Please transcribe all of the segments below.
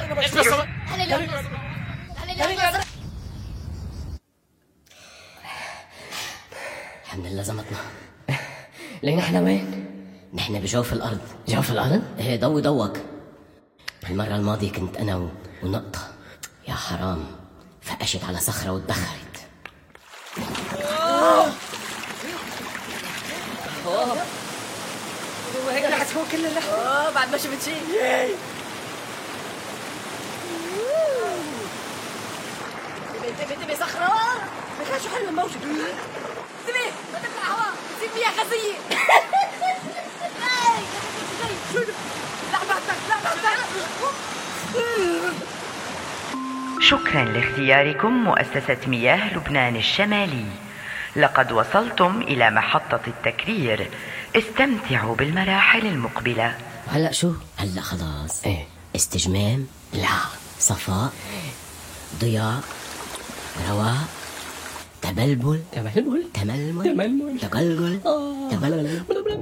الحمد لله زمتنا. لين احنا وين؟ نحن بجوف الأرض. جوف الأرض؟ ايه ضوي ضوك. المرة الماضية كنت أنا ونقطة، يا حرام فقشت على صخرة واتبخرت. وهيك رح تفوق كل اللحظة. بعد ما شفت شيء. تبي صخرة؟ ما شو حلو الموجة. تبي ما تبلع هواء تصير مياه غازية. شكرا لاختياركم مؤسسة مياه لبنان الشمالي. لقد وصلتم إلى محطة التكرير. استمتعوا بالمراحل المقبلة. هلأ شو؟ هلأ خلاص. ايه استجمام، لا صفاء، ضياء، رواء، تبلبل، تململ تململ، تململ تقلقل، تبلبل،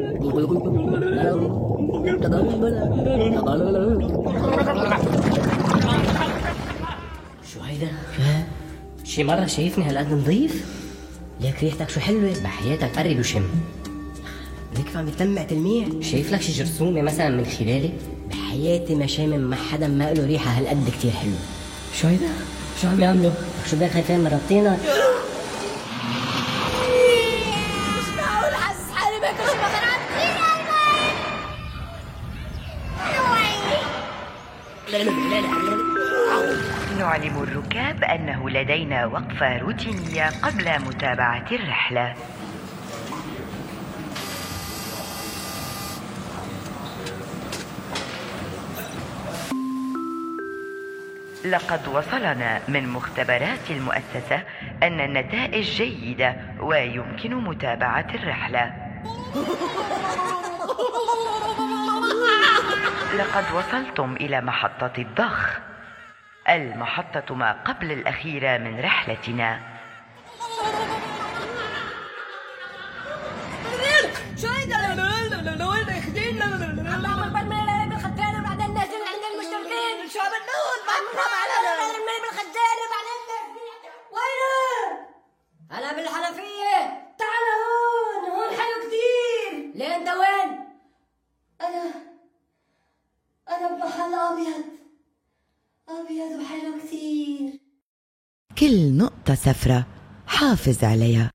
شو هيدا؟ شي مرة شايفني هالقد نظيف؟ ليك ريحتك شو حلوة. بحياتك قرب وشم. ليك عم يتلمع تلميع. شايف لك شي جرثومة مثلا من خلالي؟ بحياتي ما شامم مع حدا ما له ريحة هالقد كتير حلوة. شو هيدا؟ شو عم يعملوا؟ شو بدك خايفين من ربطينك؟ مش معقول حاسس حالي باكل شي مغرب. نعلم الركاب أنه لدينا وقفة روتينية قبل متابعة الرحلة. لقد وصلنا من مختبرات المؤسسة أن النتائج جيدة ويمكن متابعة الرحلة. لقد وصلتم إلى محطة الضخ، المحطة ما قبل الأخيرة من رحلتنا. شو هيدا؟ وين اخذينا؟ بالخدامة بعدين نازل عند المشتركين. شو عم نقول؟ بالخدامة بعدين وينه؟ أنا بالحنفية. تعال هون حلو كتير. ليه أنت وين؟ أنا بمحل أبيض وحلو كتير. كل نقطة سفرة حافظ عليها.